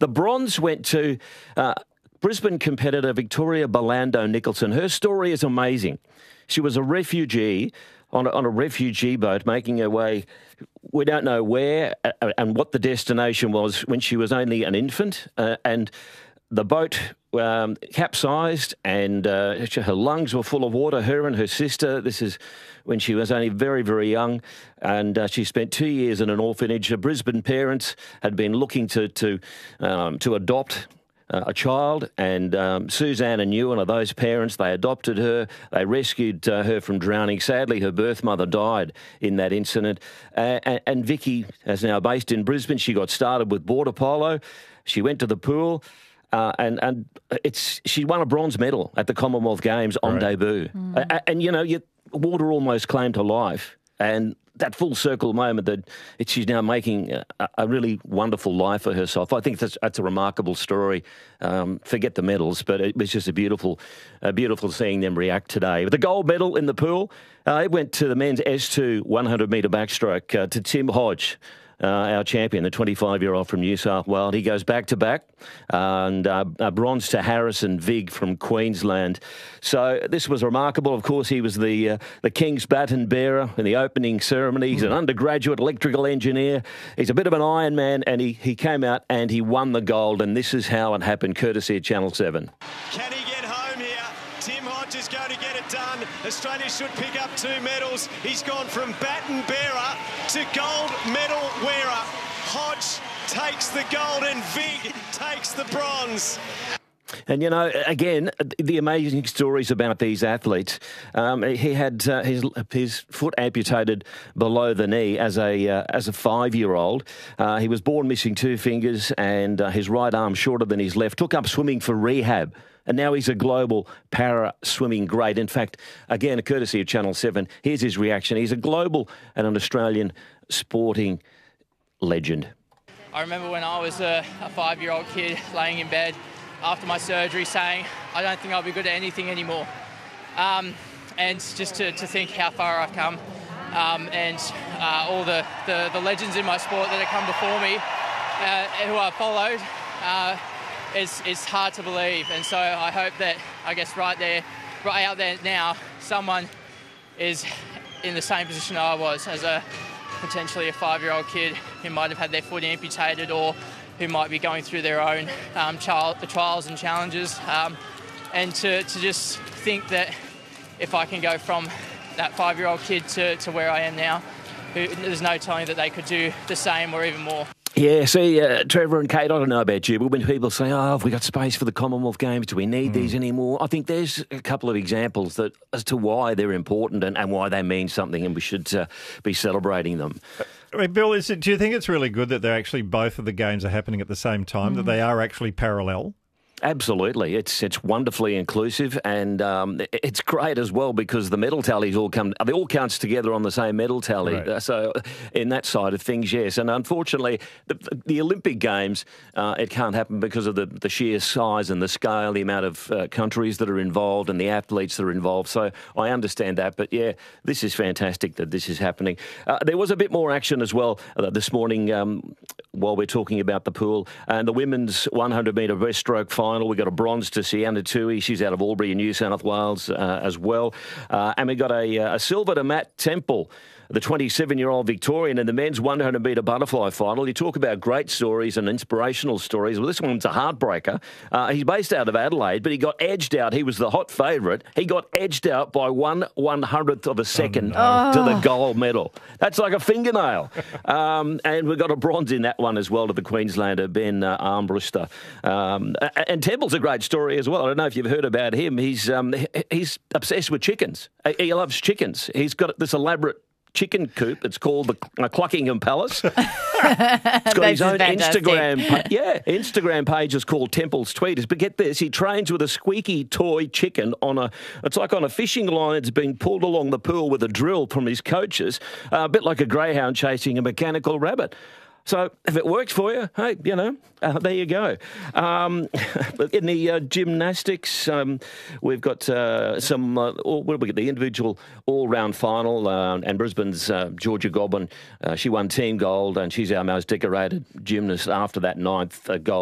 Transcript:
The bronze went to Brisbane competitor Victoria Belando Nicholson. Her story is amazing. She was a refugee on a refugee boat making her way, we don't know where and what the destination was, when she was only an infant, and the boat capsized and her lungs were full of water, her and her sister. This is when she was only very, very young, and she spent 2 years in an orphanage. Her Brisbane parents had been looking to adopt a child, and Suzanne and Ewan are those parents. They adopted her. They rescued her from drowning. Sadly, her birth mother died in that incident. And Vicky is now based in Brisbane. She got started with border polo. She went to the pool. And she won a bronze medal at the Commonwealth Games on debut. And you know, water almost came to life. And that full circle moment that she's now making a really wonderful life for herself. I think that's a remarkable story. Forget the medals, but it was just a beautiful seeing them react today. But the gold medal in the pool, it went to the men's S2 100-metre backstroke to Tim Hodge. Our champion, the 25-year-old from New South Wales. He goes back-to-back, and bronze to Harrison Vig from Queensland. So this was remarkable. Of course, he was the King's baton bearer in the opening ceremony. He's an undergraduate electrical engineer. He's a bit of an Iron Man, and he came out and he won the gold, and this is how it happened, courtesy of Channel 7. Can he get home here? Tim Hodge is going to get it done. Australia should pick up 2 medals. He's gone from baton bearer to gold medal wearer. Hodge takes the gold and Vig takes the bronze. And, you know, again, the amazing stories about these athletes. He had his foot amputated below the knee as a 5-year-old. He was born missing 2 fingers and his right arm shorter than his left. Took up swimming for rehab. And now he's a global para-swimming great. In fact, again, courtesy of Channel 7, here's his reaction. He's a global and an Australian sporting legend. I remember when I was a 5-year-old kid laying in bed after my surgery saying, I don't think I'll be good at anything anymore. And just to think how far I've come and all the legends in my sport that have come before me who I've followed, it's hard to believe. And so I hope that, I guess, right out there now, someone is in the same position I was as potentially a 5-year-old kid who might have had their foot amputated or who might be going through their own trials and challenges. And to just think that if I can go from that 5-year-old kid to where I am now, there's no telling that they could do the same or even more. Yeah, see, Trevor and Kate, I don't know about you, but when people say, have we got space for the Commonwealth Games? Do we need these anymore? I think there's a couple of examples as to why they're important and why they mean something, and we should be celebrating them. I mean, Bill, do you think it's really good that they're actually both of the games are happening at the same time, that they are actually parallel? Absolutely. It's wonderfully inclusive, and it's great as well because the medal tallies all counts together on the same medal tally. Right. So in that side of things, yes. And unfortunately, the Olympic Games, it can't happen because of the sheer size and the scale, the amount of countries that are involved and the athletes that are involved. So I understand that. But yeah, this is fantastic that this is happening. There was a bit more action as well this morning while we're talking about the pool. And the women's 100-metre breaststroke final. We got a bronze to Sienna Tui. She's out of Albury in New South Wales as well. And we got a silver to Matt Temple, the 27-year-old Victorian, in the men's 100-metre butterfly final. You talk about great stories and inspirational stories. Well, this one's a heartbreaker. He's based out of Adelaide, but he got edged out. He was the hot favourite. He got edged out by 1/100th of a second to the gold medal. That's like a fingernail. And we got a bronze in that one as well to the Queenslander, Ben Armbruster. And Temple's a great story as well. I don't know if you've heard about him. He's obsessed with chickens. He loves chickens. He's got this elaborate chicken coop. It's called the Cluckingham Palace. It's got his own Instagram. Instagram page is called Temple's Tweeters. But get this, he trains with a squeaky toy chicken it's like on a fishing line. It's being pulled along the pool with a drill from his coaches, a bit like a greyhound chasing a mechanical rabbit. So if it works for you, hey, there you go. In the gymnastics, we've got the individual all-round final, and Brisbane's Georgia Godwin, she won team gold, and she's our most decorated gymnast after that 9th gold.